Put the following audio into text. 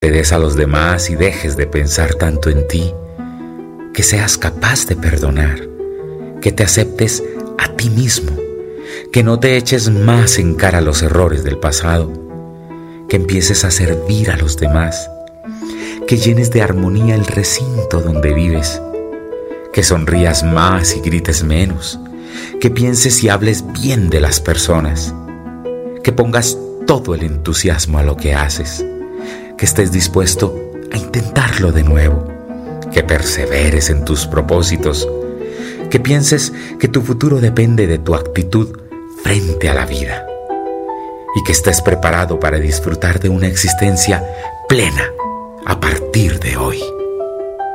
te des a los demás y dejes de pensar tanto en ti, que seas capaz de perdonar, que te aceptes a ti mismo, que no te eches más en cara los errores del pasado, que empieces a servir a los demás, que llenes de armonía el recinto donde vives, que sonrías más y grites menos, que pienses y hables bien de las personas, que pongas todo el entusiasmo a lo que haces, que estés dispuesto a intentarlo de nuevo, que perseveres en tus propósitos, que pienses que tu futuro depende de tu actitud frente a la vida y que estés preparado para disfrutar de una existencia plena a partir de hoy.